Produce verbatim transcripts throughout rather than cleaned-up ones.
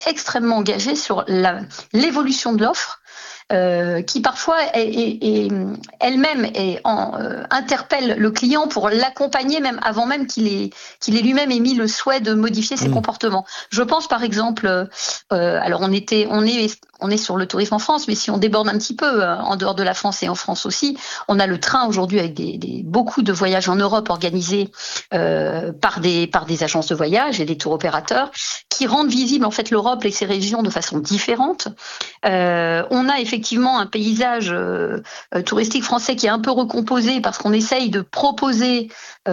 extrêmement engagée sur la, l'évolution de l'offre. Euh, qui parfois est, est, est, elle-même est en, euh, interpelle le client pour l'accompagner même avant même qu'il ait, qu'il ait lui-même émis le souhait de modifier ses mmh. comportements. Je pense par exemple, euh, alors on était, on est, on est sur le tourisme en France, mais si on déborde un petit peu euh, en dehors de la France et en France aussi, on a le train aujourd'hui avec des, des, beaucoup de voyages en Europe organisés euh, par des, par des agences de voyage et des tours opérateurs qui rendent visible en fait l'Europe et ses régions de façon différente. Euh, on a effectivement effectivement un paysage euh, touristique français qui est un peu recomposé parce qu'on essaye de proposer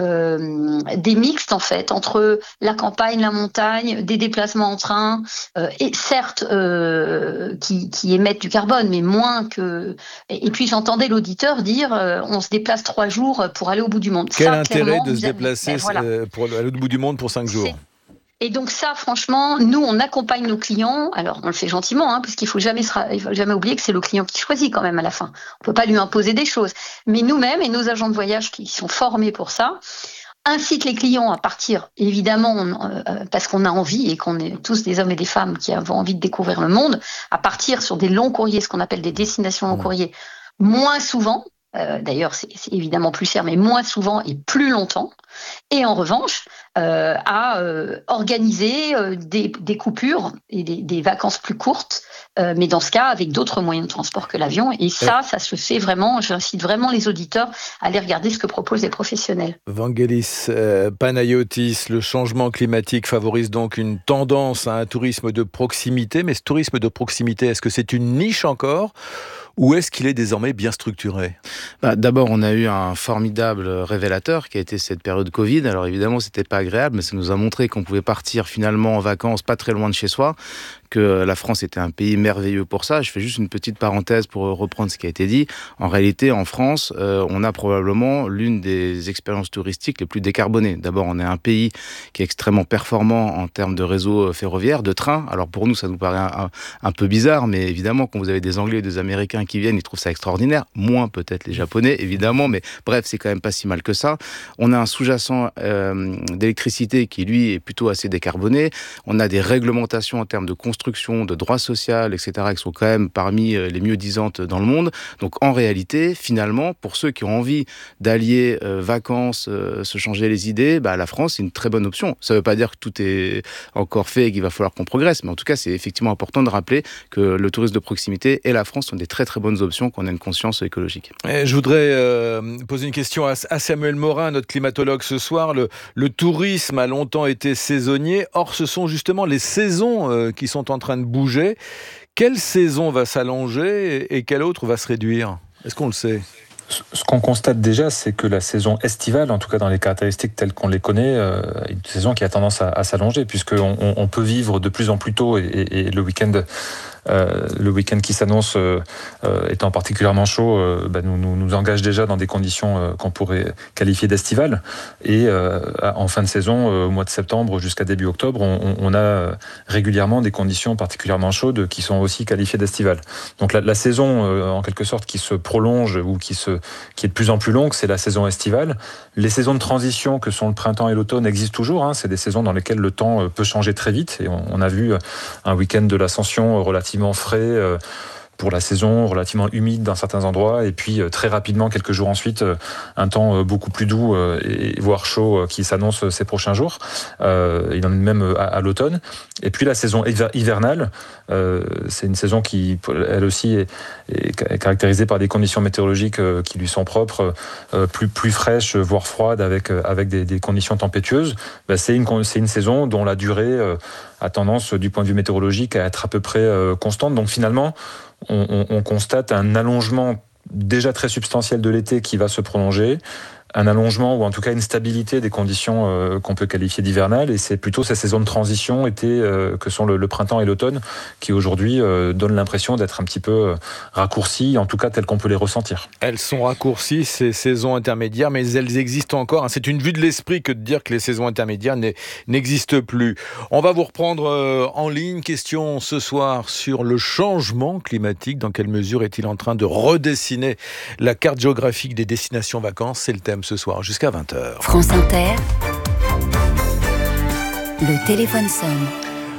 euh, des mixtes en fait entre la campagne, la montagne, des déplacements en train euh, et certes euh, qui, qui émettent du carbone mais moins que et puis j'entendais l'auditeur dire euh, on se déplace trois jours pour aller au bout du monde. Quel Ça, intérêt de se avez... déplacer ben, voilà. euh, pour aller au bout du monde pour cinq jours? C'est... Et donc ça, franchement, nous, on accompagne nos clients. Alors, on le fait gentiment, hein, parce qu'il faut jamais, il faut jamais oublier que c'est le client qui choisit quand même à la fin. On peut pas lui imposer des choses. Mais nous-mêmes et nos agents de voyage qui sont formés pour ça, incitent les clients à partir, évidemment, euh, parce qu'on a envie et qu'on est tous des hommes et des femmes qui avons envie de découvrir le monde, à partir sur des longs courriers, ce qu'on appelle des destinations longs courriers, moins souvent. Euh, d'ailleurs, c'est, c'est évidemment plus cher, mais moins souvent et plus longtemps. Et en revanche, euh, à euh, organiser euh, des, des coupures et des, des vacances plus courtes, euh, mais dans ce cas, avec d'autres moyens de transport que l'avion. Et ça, ça se fait vraiment, j'incite vraiment les auditeurs à aller regarder ce que proposent les professionnels. Vangelis euh, Panayotis, le changement climatique favorise donc une tendance à un tourisme de proximité. Mais ce tourisme de proximité, est-ce que c'est une niche encore ? Ou est-ce qu'il est désormais bien structuré ? Bah, d'abord, on a eu un formidable révélateur qui a été cette période Covid. Alors évidemment, c'était pas agréable, mais ça nous a montré qu'on pouvait partir finalement en vacances pas très loin de chez soi, que la France était un pays merveilleux pour ça. Je fais juste une petite parenthèse pour reprendre ce qui a été dit. En réalité, en France, euh, on a probablement l'une des expériences touristiques les plus décarbonées. D'abord, on est un pays qui est extrêmement performant en termes de réseau ferroviaire, de trains. Alors pour nous, ça nous paraît un, un, un peu bizarre, mais évidemment, quand vous avez des Anglais et des Américains qui viennent, ils trouvent ça extraordinaire. Moins peut-être les Japonais, évidemment, mais bref, c'est quand même pas si mal que ça. On a un sous-jacent euh, d'électricité qui, lui, est plutôt assez décarboné. On a des réglementations en termes de construction, de droit social, et cetera, qui sont quand même parmi les mieux disantes dans le monde. Donc en réalité, finalement, pour ceux qui ont envie d'allier euh, vacances, euh, se changer les idées, bah, la France, c'est une très bonne option. Ça ne veut pas dire que tout est encore fait et qu'il va falloir qu'on progresse, mais en tout cas, c'est effectivement important de rappeler que le tourisme de proximité et la France sont des très très bonnes options qu'on a une conscience écologique. Et je voudrais euh, poser une question à, à Samuel Morin, notre climatologue ce soir. Le, le tourisme a longtemps été saisonnier. Or, ce sont justement les saisons euh, qui sont en train de bouger. Quelle saison va s'allonger et, et quelle autre va se réduire ? Est-ce qu'on le sait ? Ce qu'on constate déjà, c'est que la saison estivale, en tout cas dans les caractéristiques telles qu'on les connaît, euh, est une saison qui a tendance à, à s'allonger, puisqu'on on, on peut vivre de plus en plus tôt et, et, et le week-end Euh, le week-end qui s'annonce euh, euh, étant particulièrement chaud, euh, bah, nous, nous, nous engage déjà dans des conditions euh, qu'on pourrait qualifier d'estivales. Et euh, en fin de saison, euh, au mois de septembre jusqu'à début octobre, on, on a régulièrement des conditions particulièrement chaudes qui sont aussi qualifiées d'estivales. Donc la, la saison, euh, en quelque sorte, qui se prolonge ou qui, se, qui est de plus en plus longue, c'est la saison estivale. Les saisons de transition que sont le printemps et l'automne existent toujours. Hein. C'est des saisons dans lesquelles le temps peut changer très vite. Et on, on a vu un week-end de l'Ascension relativement frais euh, pour la saison, relativement humide dans certains endroits, et puis euh, très rapidement, quelques jours ensuite, euh, un temps euh, beaucoup plus doux euh, et voire chaud euh, qui s'annonce ces prochains jours. Euh, il en est même à, à l'automne. Et puis la saison hiver- hivernale, euh, c'est une saison qui, elle aussi, est, est caractérisée par des conditions météorologiques euh, qui lui sont propres, euh, plus, plus fraîches, voire froides, avec, euh, avec des, des conditions tempétueuses. Ben, c'est, une, c'est une saison dont la durée euh, a tendance, du point de vue météorologique, à être à peu près euh, constante. Donc finalement, on, on, on constate un allongement déjà très substantiel de l'été qui va se prolonger, un allongement ou en tout cas une stabilité des conditions euh, qu'on peut qualifier d'hivernales, et c'est plutôt ces saisons de transition été euh, que sont le, le printemps et l'automne qui aujourd'hui euh, donnent l'impression d'être un petit peu euh, raccourcies, en tout cas telles qu'on peut les ressentir. Elles sont raccourcies, ces saisons intermédiaires, mais elles existent encore. C'est une vue de l'esprit que de dire que les saisons intermédiaires n'existent plus. On va vous reprendre euh, en ligne. Question ce soir sur le changement climatique. Dans quelle mesure est-il en train de redessiner la carte géographique des destinations vacances ? C'est le thème ce soir jusqu'à vingt heures. France Inter, le téléphone sonne.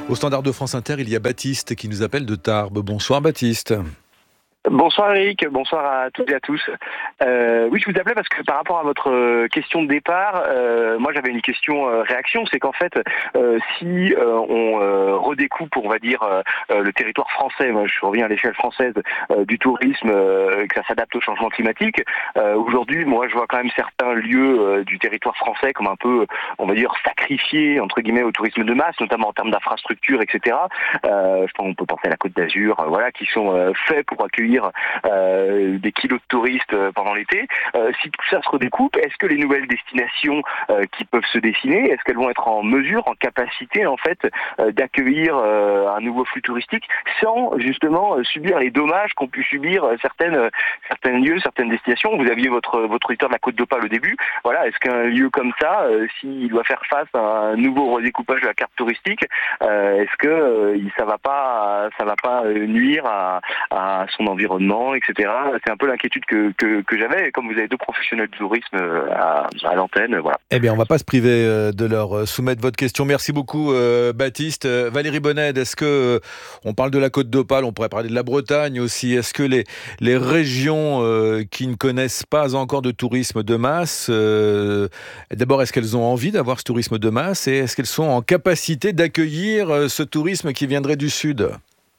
Au standard de France Inter, il y a Baptiste qui nous appelle de Tarbes. Bonsoir Baptiste. Bonsoir Eric, bonsoir à toutes et à tous. Euh, oui, je vous appelais parce que par rapport à votre question de départ, euh, moi j'avais une question euh, réaction, c'est qu'en fait, euh, si euh, on euh, redécoupe, on va dire, euh, le territoire français, moi je reviens à l'échelle française euh, du tourisme, euh, que ça s'adapte au changement climatique, euh, aujourd'hui, moi je vois quand même certains lieux euh, du territoire français comme un peu, on va dire, sacrifiés, entre guillemets, au tourisme de masse, notamment en termes d'infrastructures, et cetera. Euh, je pense qu'on peut penser à la Côte d'Azur, euh, voilà, qui sont euh, faits pour accueillir Euh, des kilos de touristes euh, pendant l'été. Euh, si tout ça se redécoupe, est-ce que les nouvelles destinations euh, qui peuvent se dessiner, est-ce qu'elles vont être en mesure, en capacité en fait euh, d'accueillir euh, un nouveau flux touristique sans justement euh, subir les dommages qu'ont pu subir euh, certaines euh, certains lieux, certaines destinations? Vous aviez votre votre auditeur de la Côte d'Opale au début. Voilà, est-ce qu'un lieu comme ça, euh, s'il doit faire face à un nouveau redécoupage de la carte touristique, euh, est-ce que euh, ça va pas ça va pas nuire à, à son environnement, et cetera. C'est un peu l'inquiétude que, que, que j'avais. Comme vous avez deux professionnels du tourisme à, à l'antenne, voilà. Eh bien, on ne va pas se priver de leur soumettre votre question. Merci beaucoup, euh, Baptiste. Valérie Bonnède, est-ce que euh, on parle de la Côte d'Opale, on pourrait parler de la Bretagne aussi. Est-ce que les, les régions euh, qui ne connaissent pas encore de tourisme de masse, euh, d'abord, est-ce qu'elles ont envie d'avoir ce tourisme de masse et est-ce qu'elles sont en capacité d'accueillir euh, ce tourisme qui viendrait du Sud ?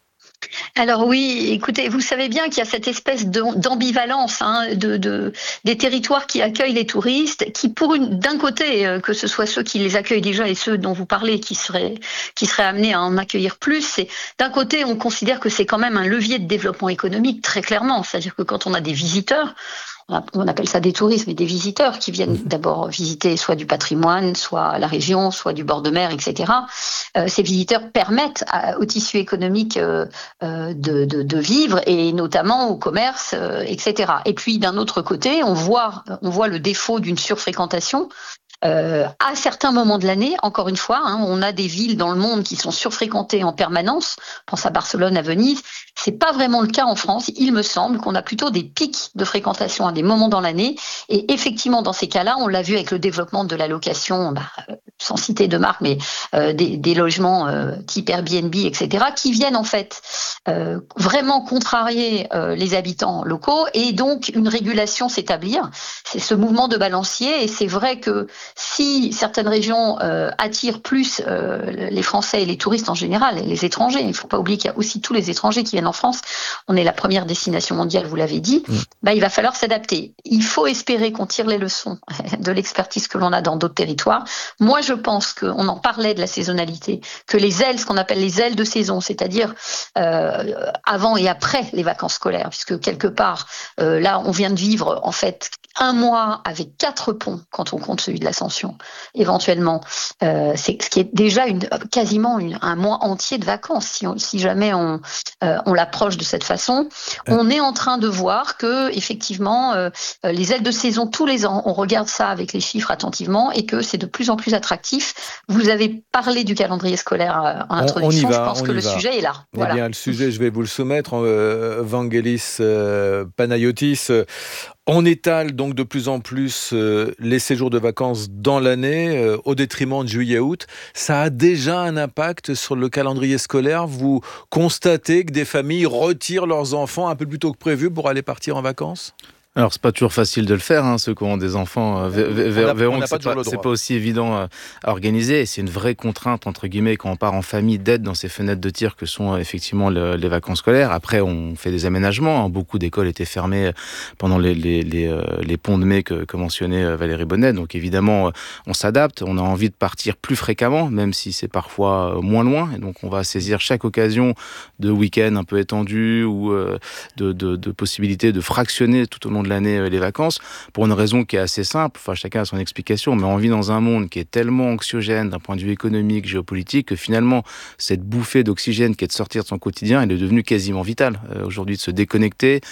Alors oui, écoutez, vous savez bien qu'il y a cette espèce d'ambivalence hein, de, de, des territoires qui accueillent les touristes, qui pour une, d'un côté, euh, que ce soit ceux qui les accueillent déjà et ceux dont vous parlez qui seraient, qui seraient amenés à en accueillir plus, c'est, d'un côté, on considère que c'est quand même un levier de développement économique, très clairement. C'est-à-dire que quand on a des visiteurs, on appelle ça des touristes, mais des visiteurs qui viennent d'abord visiter soit du patrimoine, soit la région, soit du bord de mer, et cetera. Euh, ces visiteurs permettent à, au tissu économique euh, de, de, de vivre et notamment au commerce, euh, et cetera. Et puis d'un autre côté, on voit, on voit le défaut d'une surfréquentation. Euh, à certains moments de l'année, encore une fois, hein, on a des villes dans le monde qui sont surfréquentées en permanence. On pense à Barcelone, à Venise. C'est pas vraiment le cas en France. Il me semble qu'on a plutôt des pics de fréquentation à des moments dans l'année. Et effectivement, dans ces cas-là, on l'a vu avec le développement de la location, bah, sans citer de marque, mais euh, des, des logements euh, type Airbnb, et cetera, qui viennent en fait euh, vraiment contrarier euh, les habitants locaux et donc une régulation s'établir. C'est ce mouvement de balancier et c'est vrai que si certaines régions euh, attirent plus euh, les Français et les touristes en général, et les étrangers, il ne faut pas oublier qu'il y a aussi tous les étrangers qui viennent en France, on est la première destination mondiale, vous l'avez dit, mmh. bah, il va falloir s'adapter. Il faut espérer qu'on tire les leçons de l'expertise que l'on a dans d'autres territoires. Moi, je pense qu'on en parlait de la saisonnalité, que les ailes, ce qu'on appelle les ailes de saison, c'est-à-dire euh, avant et après les vacances scolaires, puisque quelque part, euh, là, on vient de vivre en fait un mois avec quatre ponts, quand on compte celui de l'Ascension, éventuellement. Euh, c'est ce qui est déjà une, quasiment une, un mois entier de vacances, si, on, si jamais on, euh, on l'approche de cette façon. On est en train de voir que, effectivement, euh, les ailes de saison, tous les ans, on regarde ça avec les chiffres attentivement et que c'est de plus en plus attractif. Vous avez parlé du calendrier scolaire en introduction, on, on va, je pense que le va. sujet est là. Eh voilà. bien, le sujet, je vais vous le soumettre, euh, Vangelis euh, Panayotis. Euh, On étale donc de plus en plus euh, les séjours de vacances dans l'année euh, au détriment de juillet-août. Ça a déjà un impact sur le calendrier scolaire. Vous constatez que des familles retirent leurs enfants un peu plus tôt que prévu pour aller partir en vacances ? Alors, c'est pas toujours facile de le faire, hein. Ceux qui ont des enfants euh, verront que c'est pas, c'est pas aussi évident euh, à organiser. Et c'est une vraie contrainte, entre guillemets, quand on part en famille, d'être dans ces fenêtres de tir que sont euh, effectivement le, les vacances scolaires. Après, on fait des aménagements, hein. Beaucoup d'écoles étaient fermées pendant les, les, les, euh, les ponts de mai que, que mentionnait euh, Valérie Bonnède. Donc évidemment, euh, on s'adapte. On a envie de partir plus fréquemment, même si c'est parfois euh, moins loin. Et donc, on va saisir chaque occasion de week-end un peu étendu ou euh, de, de, de possibilité de fractionner tout au long de l'année les vacances, pour une raison qui est assez simple. Enfin, chacun a son explication, mais on vit dans un monde qui est tellement anxiogène d'un point de vue économique, géopolitique, que finalement, cette bouffée d'oxygène qui est de sortir de son quotidien, elle est devenue quasiment vitale. Euh, aujourd'hui, de se déconnecter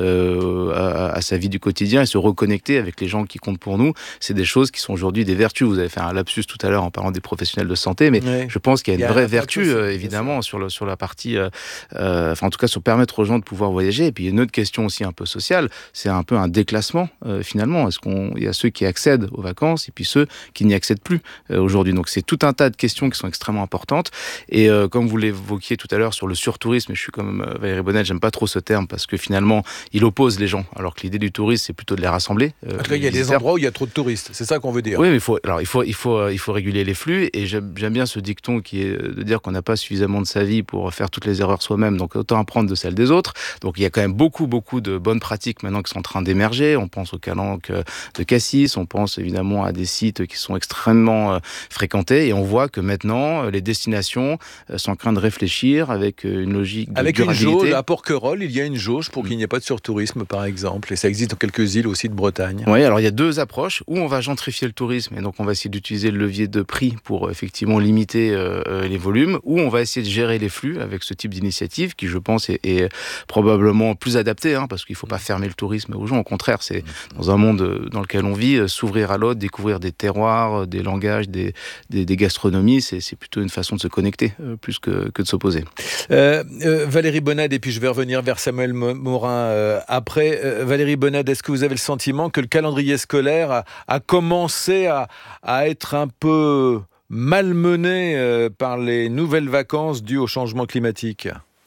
euh, à, à sa vie du quotidien et se reconnecter avec les gens qui comptent pour nous, c'est des choses qui sont aujourd'hui des vertus. Vous avez fait un lapsus tout à l'heure en parlant des professionnels de santé, mais oui. Je pense qu'il y a une y a vraie vertu, aussi, euh, évidemment, sur, le, sur la partie, euh, euh, enfin, en tout cas, sur permettre aux gens de pouvoir voyager. Et puis, il y a une autre question aussi un peu sociale, c'est un un peu un déclassement euh, finalement. Est-ce qu'on, il y a ceux qui accèdent aux vacances et puis ceux qui n'y accèdent plus euh, aujourd'hui. Donc c'est tout un tas de questions qui sont extrêmement importantes. Et euh, comme vous l'évoquiez tout à l'heure sur le surtourisme, je suis comme euh, Valérie Bonnet, j'aime pas trop ce terme parce que finalement il oppose les gens, alors que l'idée du tourisme c'est plutôt de les rassembler. Euh, en tout cas, il y a des endroits où il y a trop de touristes, c'est ça qu'on veut dire. Oui, mais il faut, alors il faut, il faut, il faut réguler les flux. Et j'aime, j'aime bien ce dicton qui est de dire qu'on n'a pas suffisamment de sa vie pour faire toutes les erreurs soi-même, donc autant apprendre de celles des autres. Donc il y a quand même beaucoup, beaucoup de bonnes pratiques maintenant qui sont en train d'émerger. On pense aux calanques de Cassis, on pense évidemment à des sites qui sont extrêmement euh, fréquentés, et on voit que maintenant les destinations euh, sont en train de réfléchir avec une logique de avec durabilité. Avec une jauge, à Porquerolles, il y a une jauge pour qu'il n'y ait pas de surtourisme par exemple, et ça existe dans quelques îles aussi de Bretagne. Oui, alors il y a deux approches, où on va gentrifier le tourisme, et donc on va essayer d'utiliser le levier de prix pour euh, effectivement limiter euh, les volumes, ou on va essayer de gérer les flux avec ce type d'initiative qui, je pense, est, est probablement plus adapté, hein, parce qu'il ne faut pas fermer le tourisme aux gens. Au contraire, c'est dans un monde dans lequel on vit, s'ouvrir à l'autre, découvrir des terroirs, des langages, des, des, des gastronomies, c'est, c'est plutôt une façon de se connecter, euh, plus que, que de s'opposer. Euh, euh, Valérie Bonnade, et puis je vais revenir vers Samuel Morin euh, après. Euh, Valérie Bonnade, est-ce que vous avez le sentiment que le calendrier scolaire a, a commencé à, à être un peu malmené euh, par les nouvelles vacances dues au changement climatique ?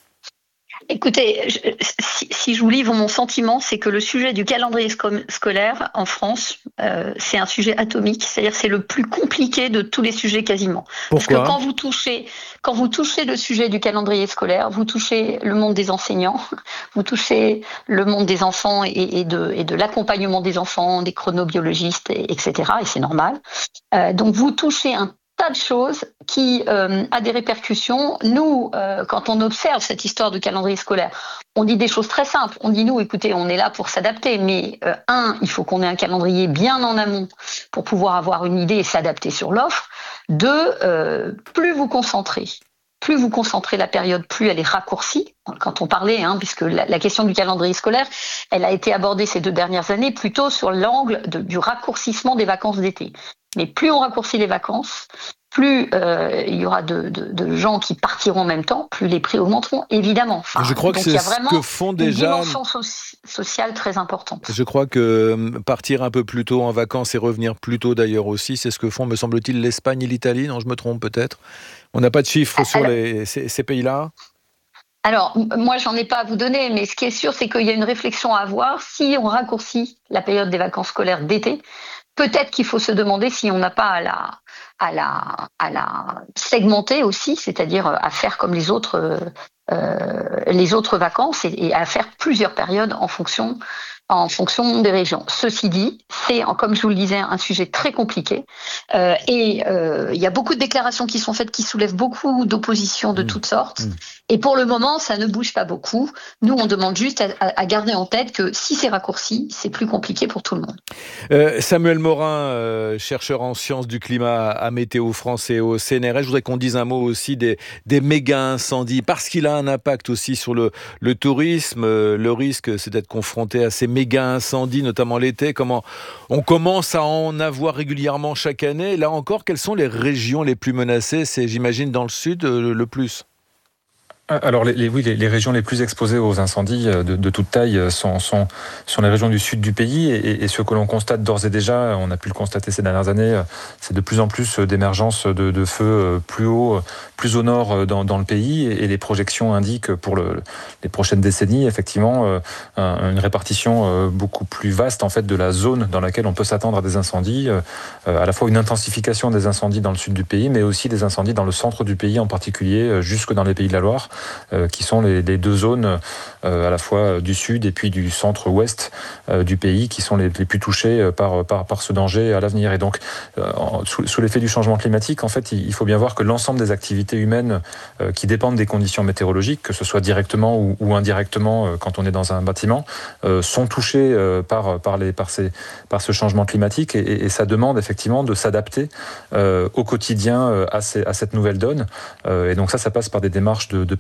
Écoutez, je, si, si je vous livre mon sentiment, c'est que le sujet du calendrier sco- scolaire en France, euh, c'est un sujet atomique, c'est-à-dire c'est le plus compliqué de tous les sujets quasiment. Pourquoi ? Parce que quand vous touchez, quand vous touchez le sujet du calendrier scolaire, vous touchez le monde des enseignants, vous touchez le monde des enfants et, et, de, et de l'accompagnement des enfants, des chronobiologistes, et, etc. Et c'est normal. Euh, donc vous touchez un tas de choses qui euh, a des répercussions. Nous, euh, quand on observe cette histoire de calendrier scolaire, on dit des choses très simples. On dit, nous, écoutez, on est là pour s'adapter, mais euh, un, il faut qu'on ait un calendrier bien en amont pour pouvoir avoir une idée et s'adapter sur l'offre. Deux, euh, plus vous concentrez, plus vous concentrez la période, plus elle est raccourcie. Quand on parlait, hein, puisque la, la question du calendrier scolaire, elle a été abordée ces deux dernières années plutôt sur l'angle de, du raccourcissement des vacances d'été. Mais plus on raccourcit les vacances, plus euh, il y aura de, de, de gens qui partiront en même temps, plus les prix augmenteront, évidemment. Enfin, je crois que c'est ce que font déjà... une dimension so- sociale très importante. Je crois que partir un peu plus tôt en vacances et revenir plus tôt d'ailleurs aussi, c'est ce que font, me semble-t-il, l'Espagne et l'Italie. Non, je me trompe peut-être. On n'a pas de chiffres Alors... sur les, ces, ces pays-là ? Alors, moi, j'en ai pas à vous donner, mais ce qui est sûr, c'est qu'il y a une réflexion à avoir. Si on raccourcit la période des vacances scolaires d'été, peut-être qu'il faut se demander si on n'a pas à la, à la, à la segmenter aussi, c'est-à-dire à faire comme les autres, euh, les autres vacances et, et à faire plusieurs périodes en fonction, en fonction des régions. Ceci dit, c'est, comme je vous le disais, un sujet très compliqué euh, et euh, il y a beaucoup de déclarations qui sont faites qui soulèvent beaucoup d'oppositions de mmh. toutes sortes. Mmh. Et pour le moment, ça ne bouge pas beaucoup. Nous, on demande juste à, à garder en tête que si c'est raccourci, c'est plus compliqué pour tout le monde. Euh, Samuel Morin, euh, chercheur en sciences du climat à Météo France et au C N R S, je voudrais qu'on dise un mot aussi des, des méga incendies, parce qu'il a un impact aussi sur le, le tourisme. Euh, le risque, c'est d'être confronté à ces méga incendies, notamment l'été. Comment on commence à en avoir régulièrement chaque année. Là encore, quelles sont les régions les plus menacées ? C'est, j'imagine, dans le sud euh, le plus. Alors les, les, oui, les, les régions les plus exposées aux incendies de, de toute taille sont, sont, sont les régions du sud du pays et, et ce que l'on constate d'ores et déjà, on a pu le constater ces dernières années, c'est de plus en plus d'émergence de, de feux plus haut, plus au nord dans, dans le pays et, et les projections indiquent pour le, les prochaines décennies effectivement une répartition beaucoup plus vaste en fait de la zone dans laquelle on peut s'attendre à des incendies, à la fois une intensification des incendies dans le sud du pays mais aussi des incendies dans le centre du pays en particulier jusque dans les Pays de la Loire. Euh, qui sont les, les deux zones euh, à la fois du sud et puis du centre-ouest euh, du pays qui sont les, les plus touchées par, par, par ce danger à l'avenir. Et donc, euh, en, sous, sous l'effet du changement climatique, en fait, il, il faut bien voir que l'ensemble des activités humaines euh, qui dépendent des conditions météorologiques, que ce soit directement ou, ou indirectement euh, quand on est dans un bâtiment, euh, sont touchées euh, par, par, les, par, ces, par ce changement climatique et, et, et ça demande effectivement de s'adapter euh, au quotidien euh, à, ces, à cette nouvelle donne. Euh, et donc ça, ça passe par des démarches de, de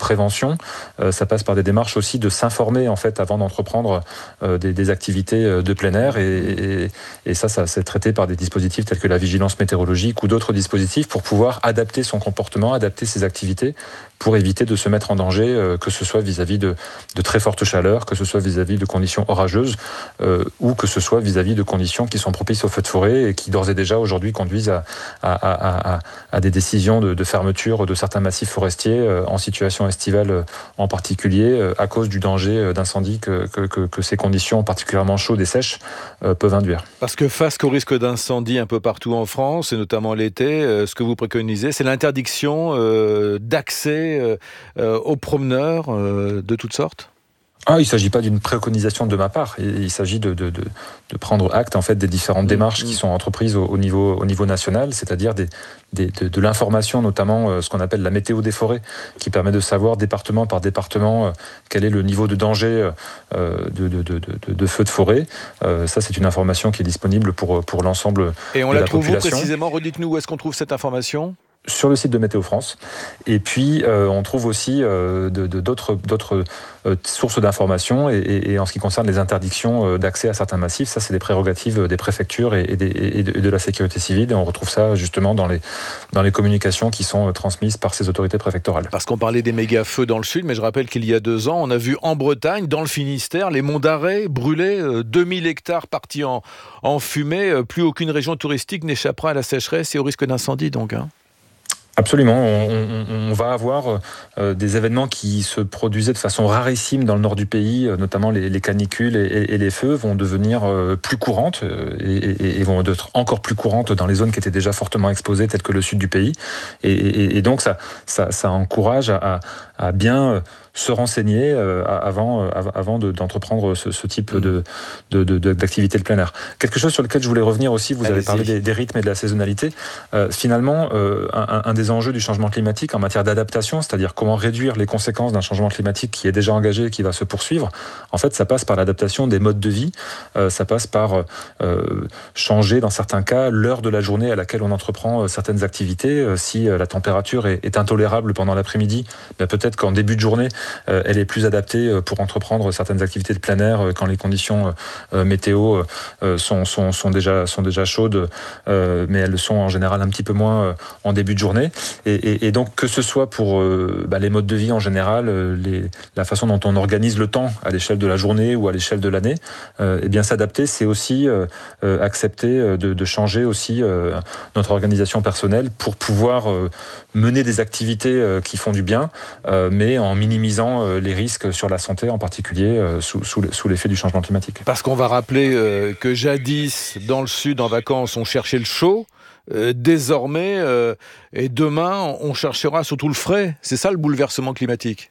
prévention. Euh, ça passe par des démarches aussi de s'informer en fait avant d'entreprendre euh, des, des activités de plein air et, et, et ça, ça c'est traité par des dispositifs tels que la vigilance météorologique ou d'autres dispositifs pour pouvoir adapter son comportement, adapter ses activités pour éviter de se mettre en danger, euh, que ce soit vis-à-vis de, de très fortes chaleurs, que ce soit vis-à-vis de conditions orageuses euh, ou que ce soit vis-à-vis de conditions qui sont propices aux feux de forêt et qui d'ores et déjà aujourd'hui conduisent à, à, à, à, à des décisions de, de fermeture de certains massifs forestiers euh, en situation estivale euh, en particulier euh, à cause du danger d'incendie que, que, que, que ces conditions particulièrement chaudes et sèches euh, peuvent induire. Parce que face au risque d'incendie un peu partout en France et notamment l'été, euh, ce que vous préconisez, c'est l'interdiction euh, d'accès euh, euh, aux promeneurs euh, de toutes sortes ? Ah, il ne s'agit pas d'une préconisation de ma part. Il s'agit de, de, de, de prendre acte en fait des différentes démarches mmh. qui sont entreprises au, au, niveau, au niveau national, c'est-à-dire des, des, de, de l'information, notamment euh, ce qu'on appelle la météo des forêts, qui permet de savoir département par département euh, quel est le niveau de danger euh, de, de, de, de, de feux de forêt. Euh, ça, c'est une information qui est disponible pour, pour l'ensemble de la population. Et on la trouve où précisément ? Redites-nous où est-ce qu'on trouve cette information ? Sur le site de Météo France. Et puis, euh, on trouve aussi euh, de, de, d'autres, d'autres euh, sources d'informations. Et, et, et en ce qui concerne les interdictions euh, d'accès à certains massifs, ça, c'est des prérogatives des préfectures et, et, des, et, de, et de la sécurité civile. Et on retrouve ça justement dans les, dans les communications qui sont transmises par ces autorités préfectorales. Parce qu'on parlait des méga-feux dans le sud, mais je rappelle qu'il y a deux ans, on a vu en Bretagne, dans le Finistère, les monts d'Arrée brûler, euh, deux mille hectares partis en, en fumée. Euh, plus aucune région touristique n'échappera à la sécheresse et au risque d'incendie, donc. Hein. Absolument, on, on, on va avoir euh, des événements qui se produisaient de façon rarissime dans le nord du pays, euh, notamment les, les canicules et, et, et les feux vont devenir euh, plus courantes euh, et, et, et vont être encore plus courantes dans les zones qui étaient déjà fortement exposées, telles que le sud du pays. Et, et, et donc ça, ça, ça encourage à, à bien se renseigner euh, avant, euh, avant de, d'entreprendre ce, ce type de, de, de, d'activité de plein air. Quelque chose sur lequel je voulais revenir aussi, vous Allez-y. avez parlé des, des rythmes et de la saisonnalité. Euh, finalement, euh, un, un des enjeux du changement climatique en matière d'adaptation, c'est-à-dire comment réduire les conséquences d'un changement climatique qui est déjà engagé et qui va se poursuivre, en fait, ça passe par l'adaptation des modes de vie, euh, ça passe par euh, changer, dans certains cas, l'heure de la journée à laquelle on entreprend certaines activités. Euh, si la température est, est intolérable pendant l'après-midi, ben peut-être qu'en début de journée, Euh, elle est plus adaptée pour entreprendre certaines activités de plein air euh, quand les conditions euh, météo euh, sont, sont, sont, déjà, sont déjà chaudes, euh, mais elles le sont en général un petit peu moins euh, en début de journée. Et, et, et donc, que ce soit pour euh, bah, les modes de vie en général, euh, les, la façon dont on organise le temps à l'échelle de la journée ou à l'échelle de l'année, euh, eh bien s'adapter, c'est aussi euh, euh, accepter de, de changer aussi euh, notre organisation personnelle pour pouvoir euh, mener des activités euh, qui font du bien, euh, mais en minimisant les risques sur la santé, en particulier sous, sous, sous l'effet du changement climatique. Parce qu'on va rappeler euh, que jadis, dans le sud, en vacances, on cherchait le chaud. Euh, désormais, euh, et demain, on cherchera surtout le frais. C'est ça le bouleversement climatique.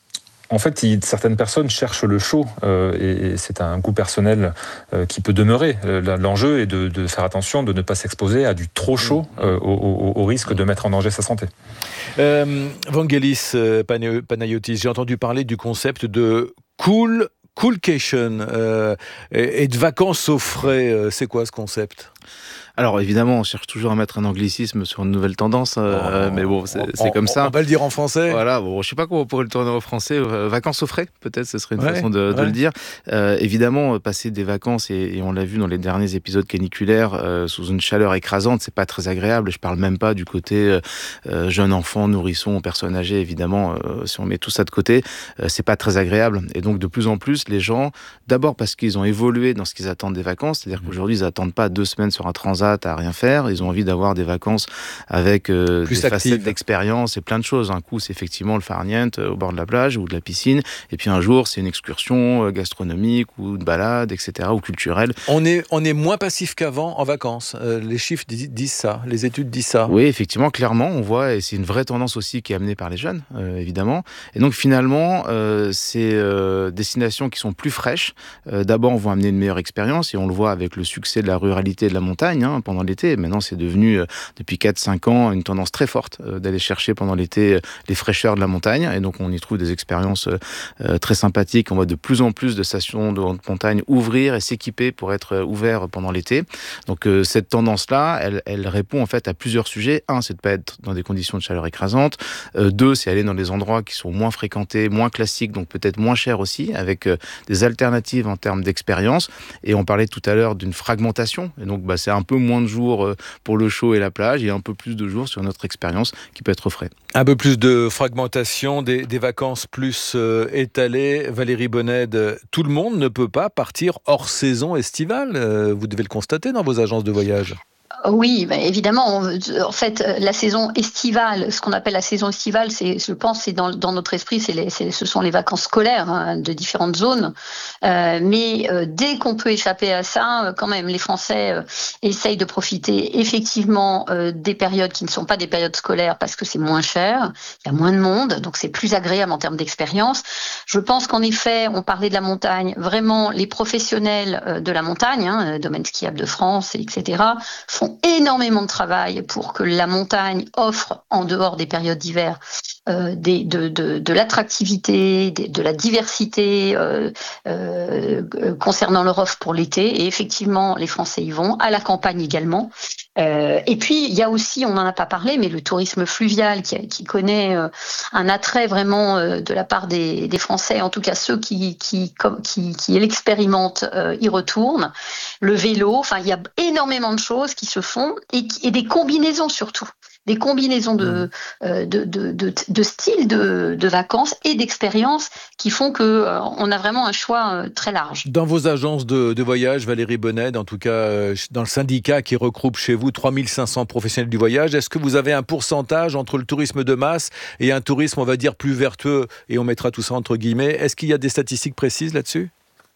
En fait, il, certaines personnes cherchent le chaud euh, et, et c'est un goût personnel euh, qui peut demeurer. Euh, l'enjeu est de, de faire attention de ne pas s'exposer à du trop chaud euh, au, au, au risque de mettre en danger sa santé. Euh, Vangelis euh, Panayotis, j'ai entendu parler du concept de cool, coolcation euh, et, et de vacances au frais. Euh, c'est quoi ce concept ? Alors évidemment, on cherche toujours à mettre un anglicisme sur une nouvelle tendance, euh, oh, mais bon, c'est, c'est comme ça. On va le dire en français. Voilà, bon, je sais pas comment on pourrait le tourner en français. Euh, vacances au frais, peut-être, ce serait une ouais, façon de, de ouais. le dire. Euh, évidemment, passer des vacances, et, et on l'a vu dans les derniers épisodes caniculaires, euh, sous une chaleur écrasante, c'est pas très agréable. Je parle même pas du côté euh, jeune enfant, nourrisson, personne âgée, évidemment. Euh, si on met tout ça de côté, euh, c'est pas très agréable. Et donc, de plus en plus, les gens, d'abord parce qu'ils ont évolué dans ce qu'ils attendent des vacances, c'est-à-dire mmh. qu'aujourd'hui, ils attendent pas deux semaines sur un transat à rien faire, ils ont envie d'avoir des vacances avec euh, des facettes d'expérience et plein de choses. Un coup, c'est effectivement le farniente au bord de la plage ou de la piscine, et puis un jour, c'est une excursion gastronomique ou de balade, et cetera, ou culturelle. On est, on est moins passif qu'avant en vacances. Euh, les chiffres disent ça, les études disent ça. Oui, effectivement, clairement, on voit, et c'est une vraie tendance aussi qui est amenée par les jeunes, euh, évidemment. Et donc, finalement, euh, ces euh, destinations qui sont plus fraîches, euh, d'abord, on va amener une meilleure expérience, et on le voit avec le succès de la ruralité et de la montagne, hein. hein, pendant l'été. Maintenant, c'est devenu, euh, depuis quatre cinq ans, une tendance très forte euh, d'aller chercher pendant l'été euh, les fraîcheurs de la montagne. Et donc, on y trouve des expériences euh, très sympathiques. On voit de plus en plus de stations de haute montagne ouvrir et s'équiper pour être euh, ouverts pendant l'été. Donc, euh, cette tendance-là, elle, elle répond en fait à plusieurs sujets. Un, c'est de pas être dans des conditions de chaleur écrasantes. Euh, deux, c'est aller dans des endroits qui sont moins fréquentés, moins classiques, donc peut-être moins chers aussi, avec euh, des alternatives en termes d'expérience. Et on parlait tout à l'heure d'une fragmentation. Et donc, bah, c'est un peu moins de jours euh, pour le chaud et la plage et un peu plus de jours sur notre expérience qui peut être au frais. Un peu plus de fragmentation, des, des vacances plus euh, étalées. Valérie Bonnède, tout le monde ne peut pas partir hors saison estivale. Euh, vous devez le constater dans vos agences de voyage. Oui, bah évidemment. On, en fait, la saison estivale, ce qu'on appelle la saison estivale, c'est, je pense, c'est dans, dans notre esprit, c'est les, c'est, ce sont les vacances scolaires hein, de différentes zones. Euh, mais euh, dès qu'on peut échapper à ça, euh, quand même, les Français euh, essayent de profiter effectivement euh, des périodes qui ne sont pas des périodes scolaires parce que c'est moins cher, il y a moins de monde, donc c'est plus agréable en termes d'expérience. Je pense qu'en effet, on parlait de la montagne, vraiment les professionnels euh, de la montagne, hein, Domaine Skiable de France, et cetera, font énormément de travail pour que la montagne offre, en dehors des périodes d'hiver, euh, des, de, de, de l'attractivité, de, de la diversité euh, euh, concernant leur offre pour l'été. Et effectivement, les Français y vont, à la campagne également. Euh, et puis, il y a aussi, on n'en a pas parlé, mais le tourisme fluvial qui, qui connaît euh, un attrait vraiment euh, de la part des, des Français, en tout cas ceux qui, qui, comme, qui, qui l'expérimentent, euh, y retournent. Le vélo, enfin, il y a énormément de choses qui se font et, et des combinaisons surtout. Des combinaisons de, euh, de, de, de, de styles de, de vacances et d'expériences qui font qu'on euh, a vraiment un choix euh, très large. Dans vos agences de, de voyage, Valérie Bonnède, en tout cas euh, dans le syndicat qui regroupe chez vous trois mille cinq cents professionnels du voyage, est-ce que vous avez un pourcentage entre le tourisme de masse et un tourisme, on va dire, plus vertueux, et on mettra tout ça entre guillemets? Est-ce qu'il y a des statistiques précises là-dessus ?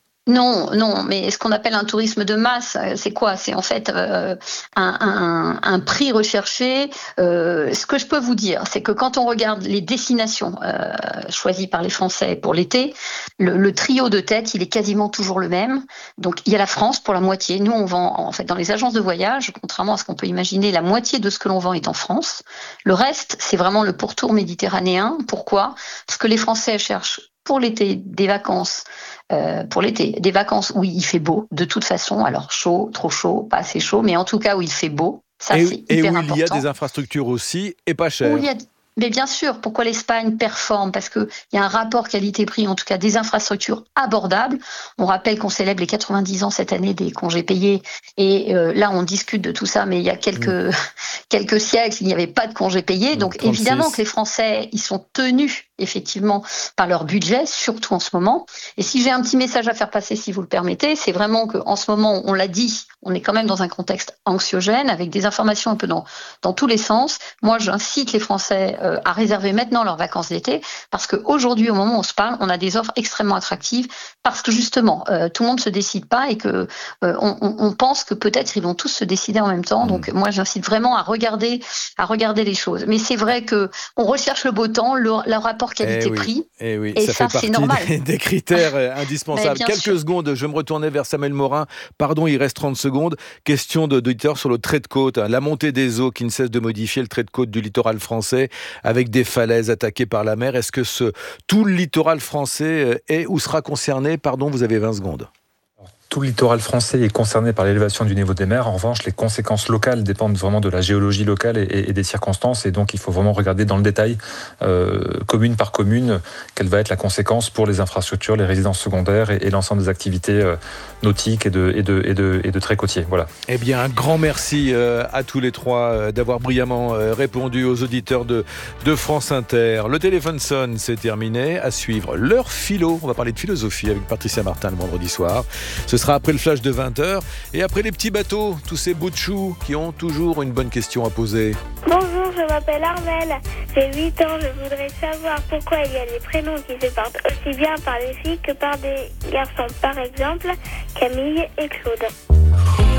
Non, non, mais ce qu'on appelle un tourisme de masse, c'est quoi? C'est en fait euh, un, un, un prix recherché. Euh, ce que je peux vous dire, c'est que quand on regarde les destinations euh, choisies par les Français pour l'été, le, le trio de tête, il est quasiment toujours le même. Donc il y a la France pour la moitié. Nous, on vend en fait dans les agences de voyage, contrairement à ce qu'on peut imaginer, la moitié de ce que l'on vend est en France. Le reste, c'est vraiment le pourtour méditerranéen. Pourquoi? Parce que les Français cherchent pour l'été des vacances, euh, pour l'été, des vacances où il fait beau, de toute façon, alors chaud, trop chaud, pas assez chaud, mais en tout cas où il fait beau, ça et, c'est hyper important. Et où il y a des infrastructures aussi, et pas cher. Où il y a... Mais bien sûr, pourquoi l'Espagne performe? Parce qu'il y a un rapport qualité-prix, en tout cas des infrastructures abordables. On rappelle qu'on célèbre les quatre-vingt-dix ans cette année des congés payés. Et euh, là, on discute de tout ça, mais il y a quelques, mmh. quelques siècles, il n'y avait pas de congés payés. Donc trente-six évidemment que les Français, ils sont tenus effectivement par leur budget, surtout en ce moment. Et si j'ai un petit message à faire passer, si vous le permettez, c'est vraiment qu'en ce moment, on l'a dit, on est quand même dans un contexte anxiogène, avec des informations un peu dans, dans tous les sens. Moi, j'incite les Français euh, à réserver maintenant leurs vacances d'été, parce qu'aujourd'hui, au moment où on se parle, on a des offres extrêmement attractives, parce que justement, euh, tout le monde ne se décide pas et que euh, on, on pense que peut-être ils vont tous se décider en même temps. Mmh. Donc moi, j'incite vraiment à regarder, à regarder les choses. Mais c'est vrai que on recherche le beau temps, le, le rapport qualité-prix. Eh oui, eh oui, et ça, ça, fait partie c'est normal. Des, des critères indispensables. Quelques sûr. secondes, je me retournais vers Samuel Morin. Pardon, il reste trente secondes. Question d'auditeur sur le trait de côte. La montée des eaux qui ne cesse de modifier le trait de côte du littoral français avec des falaises attaquées par la mer. Est-ce que ce, tout le littoral français est ou sera concerné? Pardon, vous avez vingt secondes. Tout le littoral français est concerné par l'élévation du niveau des mers. En revanche, les conséquences locales dépendent vraiment de la géologie locale et, et des circonstances. Et donc, il faut vraiment regarder dans le détail, euh, commune par commune, quelle va être la conséquence pour les infrastructures, les résidences secondaires et, et l'ensemble des activités euh, nautiques et de, et, de, et, de, et de traits côtiers. Voilà. Eh bien, un grand merci euh, à tous les trois euh, d'avoir brillamment euh, répondu aux auditeurs de, de France Inter. Le téléphone sonne, c'est terminé. À suivre l'heure philo. On va parler de philosophie avec Patricia Martin le vendredi soir. Ce sera après le flash de vingt heures et après les petits bateaux, tous ces bouts de choux qui ont toujours une bonne question à poser. Bonjour, je m'appelle Armelle, j'ai huit ans, je voudrais savoir pourquoi il y a des prénoms qui se portent aussi bien par les filles que par des garçons. Par exemple, Camille et Claude.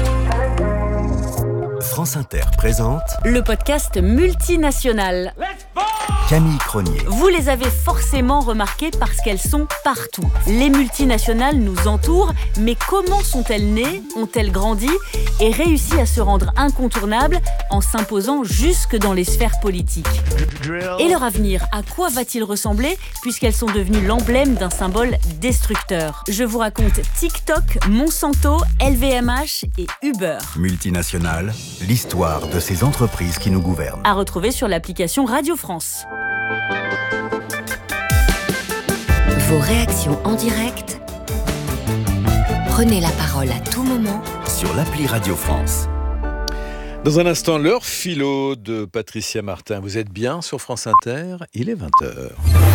France Inter présente le podcast multinational. Let's Camille Cronier. Vous les avez forcément remarquées parce qu'elles sont partout. Les multinationales nous entourent, mais comment sont-elles nées, ont-elles grandi et réussi à se rendre incontournables en s'imposant jusque dans les sphères politiques ? Et leur avenir, à quoi va-t-il ressembler puisqu'elles sont devenues l'emblème d'un symbole destructeur ? Je vous raconte TikTok, Monsanto, L V M H et Uber. Multinationales, l'histoire de ces entreprises qui nous gouvernent. À retrouver sur l'application Radio France. Vos réactions en direct, prenez la parole à tout moment sur l'appli Radio France. Dans un instant, l'heure philo de Patricia Martin. Vous êtes bien sur France Inter, il est vingt heures.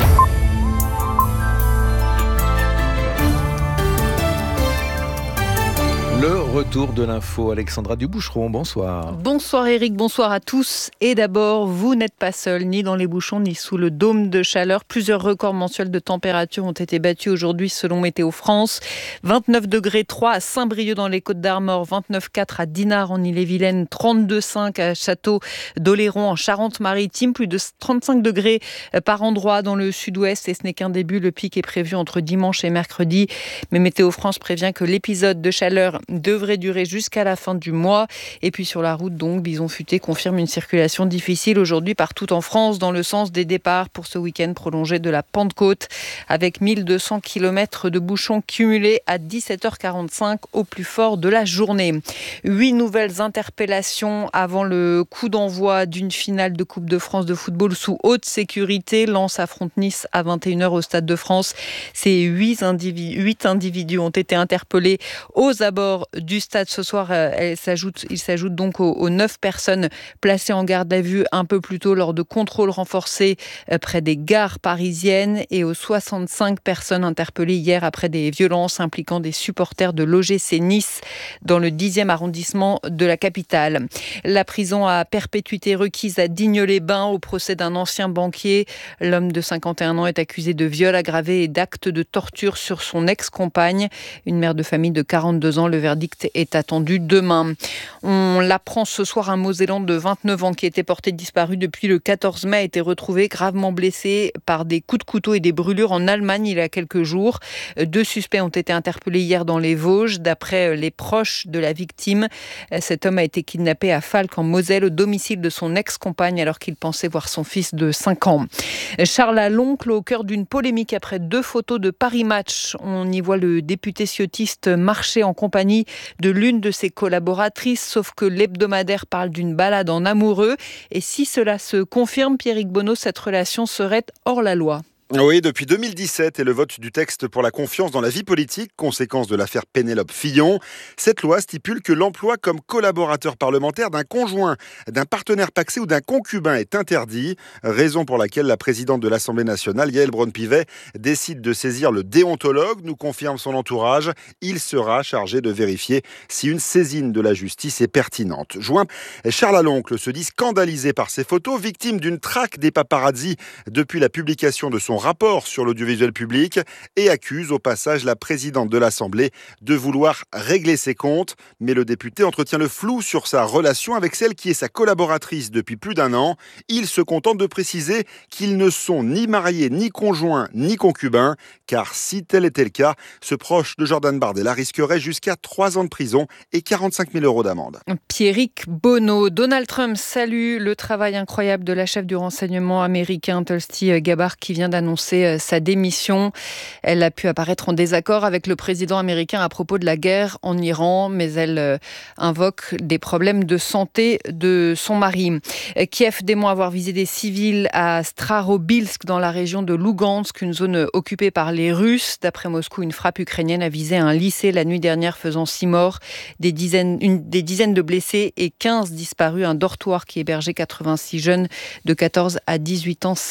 Le retour de l'info, Alexandra Duboucheron, bonsoir. Bonsoir Eric, bonsoir à tous. Et d'abord, vous n'êtes pas seul, ni dans les bouchons, ni sous le dôme de chaleur. Plusieurs records mensuels de température ont été battus aujourd'hui selon Météo France. vingt-neuf degrés trois à Saint-Brieuc dans les Côtes-d'Armor, vingt-neuf virgule quatre à Dinard en Ille-et-Vilaine, trente-deux virgule cinq à Château d'Oléron en Charente-Maritime, plus de trente-cinq degrés par endroit dans le sud-ouest. Et ce n'est qu'un début, le pic est prévu entre dimanche et mercredi. Mais Météo France prévient que l'épisode de chaleur devrait durer jusqu'à la fin du mois. Et puis sur la route, donc, Bison Futé confirme une circulation difficile aujourd'hui partout en France dans le sens des départs pour ce week-end prolongé de la Pentecôte avec mille deux cents kilomètres de bouchons cumulés à dix-sept heures quarante-cinq au plus fort de la journée. Huit nouvelles interpellations avant le coup d'envoi d'une finale de Coupe de France de football sous haute sécurité. Lens affronte Nice à vingt et une heures au Stade de France. Ces huit individus, huit individus ont été interpellés aux abords du stade ce soir. Elle s'ajoute, il s'ajoute donc aux, aux neuf personnes placées en garde à vue un peu plus tôt lors de contrôles renforcés près des gares parisiennes et aux soixante-cinq personnes interpellées hier après des violences impliquant des supporters de l'O G C Nice dans le dixième arrondissement de la capitale. La prison à perpétuité requise à Digne-les-Bains au procès d'un ancien banquier. L'homme de cinquante et un ans est accusé de viol aggravé et d'actes de torture sur son ex-compagne. Une mère de famille de quarante-deux ans. Le verdict est attendu demain. On l'apprend ce soir, un Mosellan de vingt-neuf ans qui était porté disparu depuis le quatorze mai a été retrouvé gravement blessé par des coups de couteau et des brûlures en Allemagne il y a quelques jours. Deux suspects ont été interpellés hier dans les Vosges. D'après les proches de la victime, cet homme a été kidnappé à Falques en Moselle au domicile de son ex-compagne alors qu'il pensait voir son fils de cinq ans. Charles Aloncle au cœur d'une polémique après deux photos de Paris Match. On y voit le député ciotiste marcher en compagnie de l'une de ses collaboratrices, sauf que l'hebdomadaire parle d'une balade en amoureux. Et si cela se confirme, Pierrick Bonneau, cette relation serait hors la loi. Oui, depuis deux mille dix-sept et le vote du texte pour la confiance dans la vie politique, conséquence de l'affaire Pénélope Fillon, cette loi stipule que l'emploi comme collaborateur parlementaire d'un conjoint, d'un partenaire pacsé ou d'un concubin est interdit, raison pour laquelle la présidente de l'Assemblée nationale, Yaël Braun-Pivet, décide de saisir le déontologue, nous confirme son entourage. Il sera chargé de vérifier si une saisine de la justice est pertinente. Joint, Charles Aloncle se dit scandalisé par ces photos, victime d'une traque des paparazzis depuis la publication de son rapport sur l'audiovisuel public et accuse au passage la présidente de l'Assemblée de vouloir régler ses comptes. Mais le député entretient le flou sur sa relation avec celle qui est sa collaboratrice depuis plus d'un an. Il se contente de préciser qu'ils ne sont ni mariés, ni conjoints, ni concubins, car si tel était le cas, ce proche de Jordan Bardella risquerait jusqu'à trois ans de prison et quarante-cinq mille euros d'amende. Pierrick Bonneau. Donald Trump salue le travail incroyable de la chef du renseignement américain Tulsi Gabbard qui vient d'annoncer sa démission. Elle a pu apparaître en désaccord avec le président américain à propos de la guerre en Iran, mais elle invoque des problèmes de santé de son mari. Kiev dément avoir visé des civils à Starobilsk dans la région de Lugansk, une zone occupée par les Russes. D'après Moscou, une frappe ukrainienne a visé un lycée la nuit dernière, faisant six morts, des dizaines, une, des dizaines de blessés et quinze disparus. Un dortoir qui hébergeait quatre-vingt-six jeunes de quatorze à dix-huit ans s'est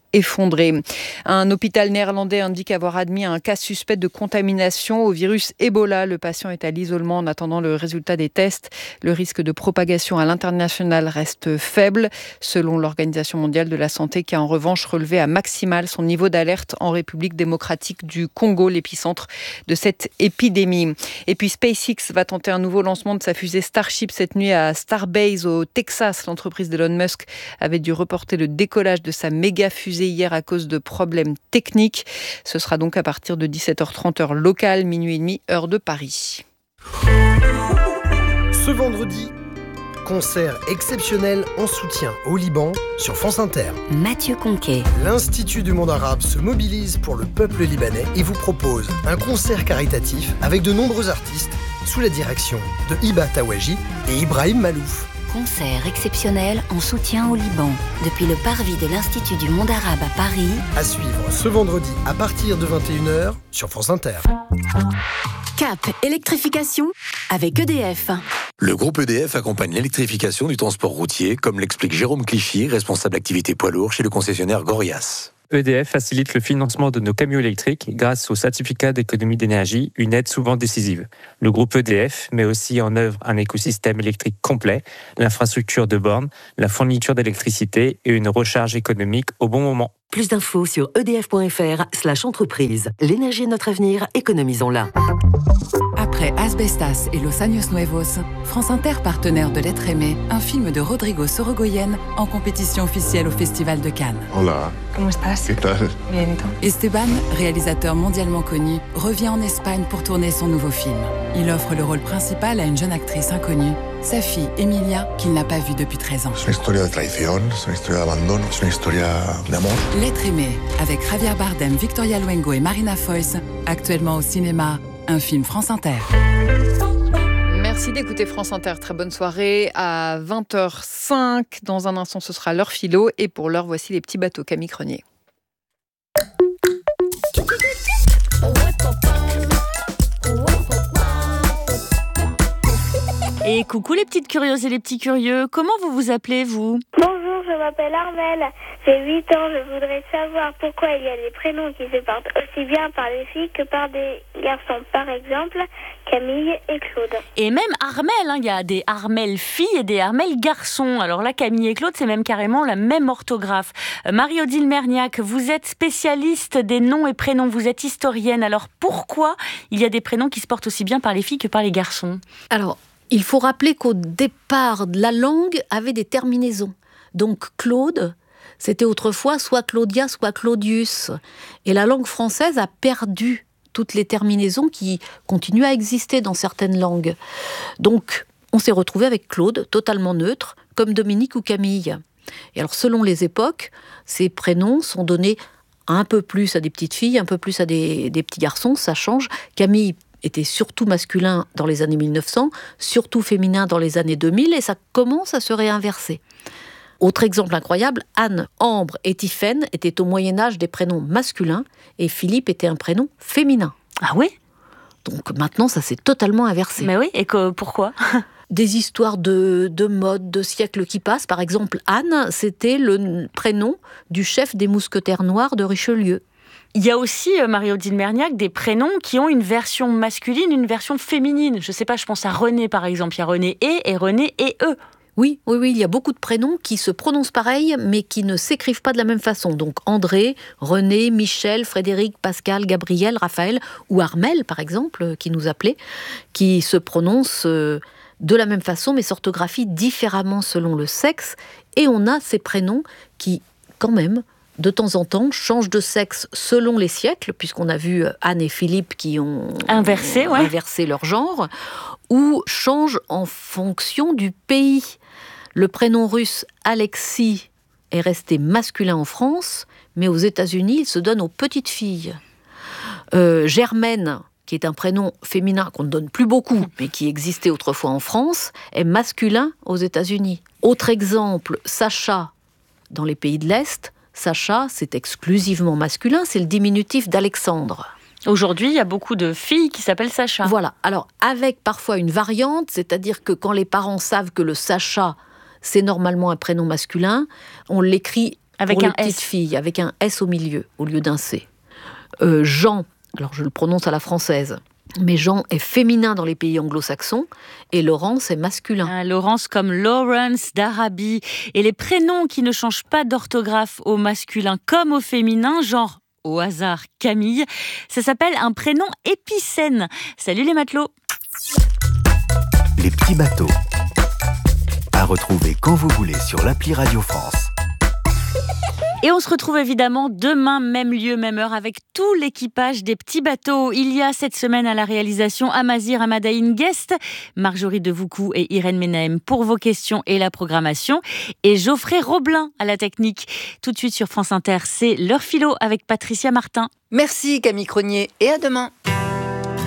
effondré. Un hôpital néerlandais indique avoir admis un cas suspect de contamination au virus Ebola. Le patient est à l'isolement en attendant le résultat des tests. Le risque de propagation à l'international reste faible, selon l'Organisation mondiale de la santé, qui a en revanche relevé à maximal son niveau d'alerte en République démocratique du Congo, l'épicentre de cette épidémie. Et puis SpaceX va tenter un nouveau lancement de sa fusée Starship cette nuit à Starbase au Texas. L'entreprise d'Elon Musk avait dû reporter le décollage de sa méga fusée hier à cause de problèmes techniques. Ce sera donc à partir de dix-sept heures trente heure locale, minuit et demi heure de Paris. Ce vendredi, concert exceptionnel en soutien au Liban sur France Inter. Mathieu Conquet. L'Institut du monde arabe se mobilise pour le peuple libanais et vous propose un concert caritatif avec de nombreux artistes sous la direction de Hiba Tawaji et Ibrahim Malouf. Concert exceptionnel en soutien au Liban, depuis le parvis de l'Institut du monde arabe à Paris. À suivre ce vendredi à partir de vingt et une heures sur France Inter. Cap électrification avec E D F. Le groupe E D F accompagne l'électrification du transport routier, comme l'explique Jérôme Clichy, responsable activité poids lourd chez le concessionnaire Gorias. E D F facilite le financement de nos camions électriques grâce au certificat d'économie d'énergie, une aide souvent décisive. Le groupe E D F met aussi en œuvre un écosystème électrique complet, l'infrastructure de bornes, la fourniture d'électricité et une recharge économique au bon moment. Plus d'infos sur edf.fr slash entreprise. L'énergie est notre avenir, économisons-la. Après Asbestas et Los Años Nuevos, France Inter, partenaire de L'être aimé, un film de Rodrigo Sorogoyen en compétition officielle au Festival de Cannes. Hola. ¿Cómo estás? ¿Qué tal? Bien. Esteban, réalisateur mondialement connu, revient en Espagne pour tourner son nouveau film. Il offre le rôle principal à une jeune actrice inconnue, sa fille Emilia, qu'il n'a pas vue depuis treize ans. C'est une histoire de traición, c'est une histoire d'abandon, c'est une histoire d'amour. L'être aimé, avec Javier Bardem, Victoria Luengo et Marina Foïs, actuellement au cinéma, un film France Inter. Merci d'écouter France Inter. Très bonne soirée à vingt heures cinq. Dans un instant, ce sera l'heure philo. Et pour l'heure, voici les petits bateaux. Camille Crenier. Et coucou les petites curieuses et les petits curieux. Comment vous vous appelez, vous ? Bonjour, je m'appelle Armelle. J'ai huit ans. Je voudrais savoir pourquoi il y a des prénoms qui se portent aussi bien par les filles que par des garçons. Par exemple, Camille et Claude. Et même Armelle, hein, il y a des Armelle filles et des Armelle garçons. Alors là, Camille et Claude, c'est même carrément la même orthographe. Euh, Marie-Odile Merniac, vous êtes spécialiste des noms et prénoms, vous êtes historienne. Alors pourquoi il y a des prénoms qui se portent aussi bien par les filles que par les garçons ? Alors, il faut rappeler qu'au départ, la langue avait des terminaisons. Donc Claude, c'était autrefois soit Claudia, soit Claudius. Et la langue française a perdu toutes les terminaisons qui continuent à exister dans certaines langues. Donc, on s'est retrouvé avec Claude, totalement neutre, comme Dominique ou Camille. Et alors, selon les époques, ces prénoms sont donnés un peu plus à des petites filles, un peu plus à des, des petits garçons, ça change. Camille était surtout masculin dans les années mille neuf cents, surtout féminin dans les années deux mille, et ça commence à se réinverser. Autre exemple incroyable, Anne, Ambre et Tiphaine étaient au Moyen-Âge des prénoms masculins, et Philippe était un prénom féminin. Ah oui ? Donc maintenant, ça s'est totalement inversé. Mais oui, et que, pourquoi ? Des histoires de, de mode, de siècles qui passent. Par exemple, Anne, c'était le prénom du chef des mousquetaires noirs de Richelieu. Il y a aussi, Marie-Odile Merniac, des prénoms qui ont une version masculine, une version féminine. Je ne sais pas, je pense à René, par exemple. Il y a René et et René et E. Oui, oui, oui, il y a beaucoup de prénoms qui se prononcent pareil, mais qui ne s'écrivent pas de la même façon. Donc André, René, Michel, Frédéric, Pascal, Gabriel, Raphaël, ou Armelle, par exemple, qui nous appelait, qui se prononcent de la même façon, mais s'orthographient différemment selon le sexe. Et on a ces prénoms qui, quand même, de temps en temps, changent de sexe selon les siècles, puisqu'on a vu Anne et Philippe qui ont inversé, ouais. inversé leur genre, ou changent en fonction du pays. Le prénom russe Alexis est resté masculin en France, mais aux États-Unis, il se donne aux petites filles. Euh, Germaine, qui est un prénom féminin qu'on ne donne plus beaucoup, mais qui existait autrefois en France, est masculin aux États-Unis. Autre exemple, Sacha, dans les pays de l'Est, Sacha, c'est exclusivement masculin, c'est le diminutif d'Alexandre. Aujourd'hui, il y a beaucoup de filles qui s'appellent Sacha. Voilà, alors avec parfois une variante, c'est-à-dire que quand les parents savent que le Sacha, c'est normalement un prénom masculin, on l'écrit Avec pour un les petites S. filles, avec un S au milieu, au lieu d'un C. Euh, Jean, alors je le prononce à la française, mais Jean est féminin dans les pays anglo-saxons et Laurence est masculin. Ah, Laurence comme Lawrence d'Arabie. Et les prénoms qui ne changent pas d'orthographe au masculin comme au féminin, genre au hasard Camille, ça s'appelle un prénom épicène. Salut les matelots. Les petits bateaux. À retrouver quand vous voulez sur l'appli Radio France. Et on se retrouve évidemment demain, même lieu, même heure, avec tout l'équipage des petits bateaux. Il y a cette semaine à la réalisation Amazir Amadaïn Guest, Marjorie Devoucou et Irène Menahem pour vos questions et la programmation, et Geoffrey Roblin à la technique. Tout de suite sur France Inter, c'est l'heure philo avec Patricia Martin. Merci Camille Cronier et à demain.